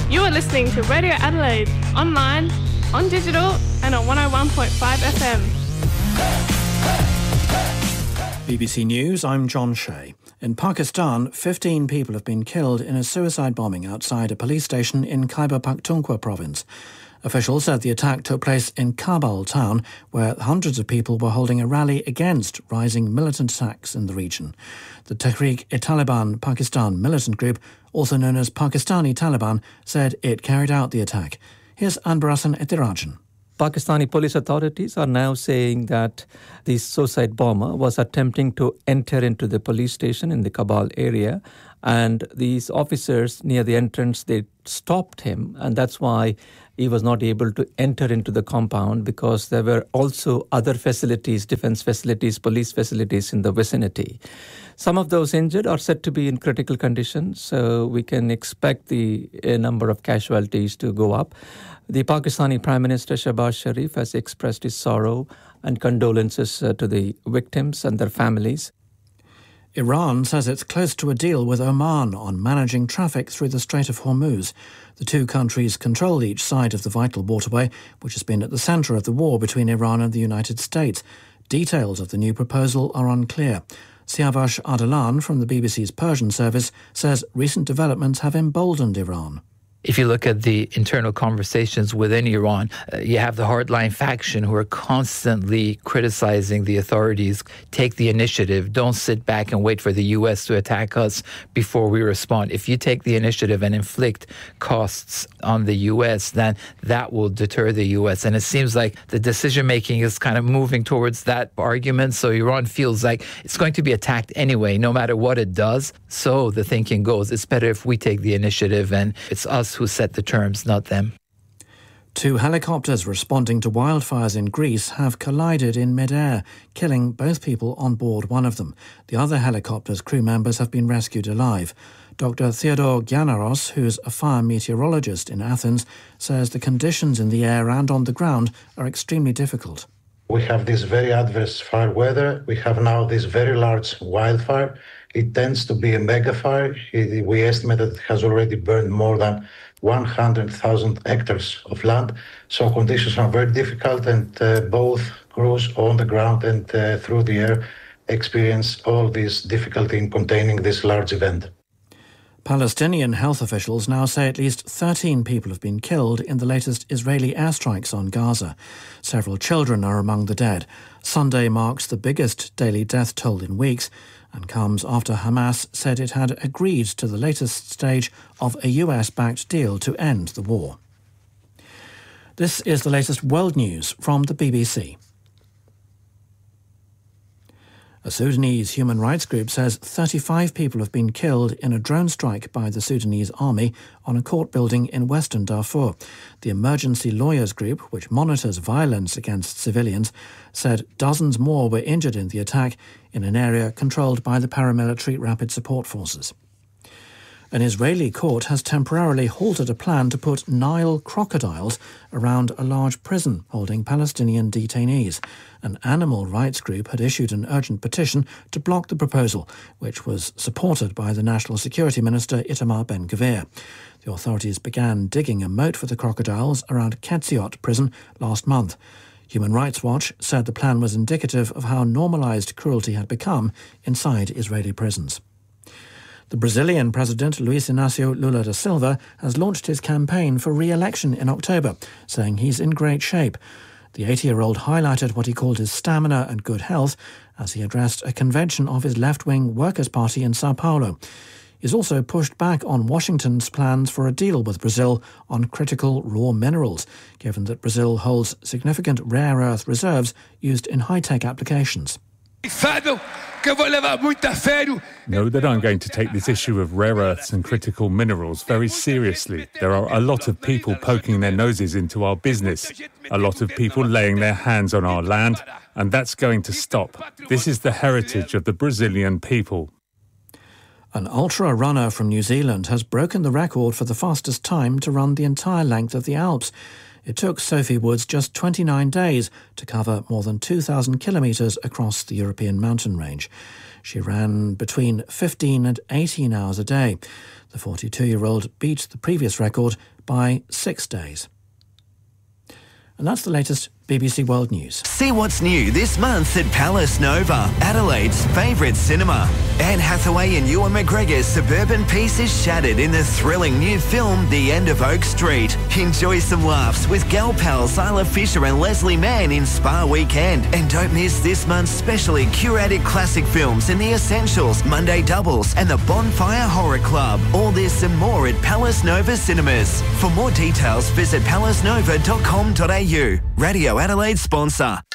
You are listening to Radio Adelaide, online, on digital and on 101.5 FM. BBC News, I'm John Shea. In Pakistan, 15 people have been killed in a suicide bombing outside a police station in Khyber Pakhtunkhwa province. Officials said the attack took place in Kabul town, where hundreds of people were holding a rally against rising militant attacks in the region. The Tehreek-e-Taliban Pakistan militant group, also known as Pakistani Taliban, said it carried out the attack. Here's Anbarasan Ethirajan. Pakistani police authorities are now saying that the suicide bomber was attempting to enter into the police station in the Kabul area, and these officers near the entrance, they stopped him, and that's why he was not able to enter into the compound, because there were also other facilities, defense facilities, police facilities in the vicinity. Some of those injured are said to be in critical condition, so we can expect the number of casualties to go up. The Pakistani Prime Minister Shehbaz Sharif has expressed his sorrow and condolences to the victims and their families. Iran says it's close to a deal with Oman on managing traffic through the Strait of Hormuz. The two countries control each side of the vital waterway, which has been at the centre of the war between Iran and the United States. Details of the new proposal are unclear. Siavash Ardalan from the BBC's Persian service says recent developments have emboldened Iran. If you look at the internal conversations within Iran, you have the hardline faction who are constantly criticizing the authorities. Take the initiative. Don't sit back and wait for the U.S. to attack us before we respond. If you take the initiative and inflict costs on the U.S., then that will deter the U.S. And it seems like the decision-making is kind of moving towards that argument. So Iran feels like it's going to be attacked anyway, no matter what it does. So the thinking goes, it's better if we take the initiative, and it's us who set the terms, not them. Two helicopters responding to wildfires in Greece have collided in mid-air, killing both people on board one of them. The other helicopter's crew members have been rescued alive. Dr. Theodore Giannaros, who's a fire meteorologist in Athens, says the conditions in the air and on the ground are extremely difficult. We have this very adverse fire weather. We have now this very large wildfire. It tends to be a mega fire. We estimate that it has already burned more than 100,000 hectares of land. So conditions are very difficult, and both crews on the ground and through the air experience all this difficulty in containing this large event. Palestinian health officials now say at least 13 people have been killed in the latest Israeli airstrikes on Gaza. Several children are among the dead. Sunday marks the biggest daily death toll in weeks and comes after Hamas said it had agreed to the latest stage of a US-backed deal to end the war. This is the latest world news from the BBC. A Sudanese human rights group says 35 people have been killed in a drone strike by the Sudanese army on a court building in western Darfur. The Emergency Lawyers Group, which monitors violence against civilians, said dozens more were injured in the attack in an area controlled by the paramilitary Rapid Support Forces. An Israeli court has temporarily halted a plan to put Nile crocodiles around a large prison holding Palestinian detainees. An animal rights group had issued an urgent petition to block the proposal, which was supported by the National Security Minister Itamar Ben-Gvir. The authorities began digging a moat for the crocodiles around Ketziot prison last month. Human Rights Watch said the plan was indicative of how normalised cruelty had become inside Israeli prisons. The Brazilian President Luiz Inácio Lula da Silva has launched his campaign for re-election in October, saying he's in great shape. The 80-year-old highlighted what he called his stamina and good health as he addressed a convention of his left-wing Workers' Party in Sao Paulo. He's also pushed back on Washington's plans for a deal with Brazil on critical raw minerals, given that Brazil holds significant rare earth reserves used in high-tech applications. Know that I'm going to take this issue of rare earths and critical minerals very seriously. There are a lot of people poking their noses into our business, a lot of people laying their hands on our land, and that's going to stop. This is the heritage of the Brazilian people. An ultra runner from New Zealand has broken the record for the fastest time to run the entire length of the Alps. It took Sophie Woods just 29 days to cover more than 2,000 kilometres across the European mountain range. She ran between 15 and 18 hours a day. The 42-year-old beat the previous record by 6 days. And that's the latest BBC World News. See what's new this month at Palace Nova, Adelaide's favourite cinema. Anne Hathaway and Ewan McGregor's suburban peace is shattered in the thrilling new film The End of Oak Street. Enjoy some laughs with gal pals Isla Fisher and Leslie Mann in Spa Weekend. And don't miss this month's specially curated classic films in The Essentials, Monday Doubles and the Bonfire Horror Club. All this and more at Palace Nova Cinemas. For more details, visit palacenova.com.au. Radio Adelaide sponsor.